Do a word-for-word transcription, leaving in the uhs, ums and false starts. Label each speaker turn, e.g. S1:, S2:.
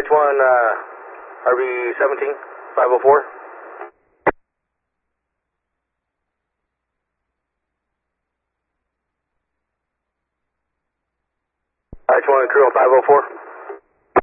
S1: one, uh, R B seventeen, five oh four. H one crew on five oh four.